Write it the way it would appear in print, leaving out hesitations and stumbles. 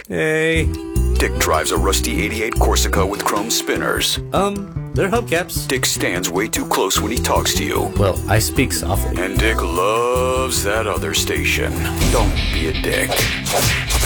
Hey. Dick drives a rusty 88 Corsica with chrome spinners. They're hubcaps. Dick stands way too close when he talks to you. Well, I speak softly. And Dick loves that other station. Don't be a dick.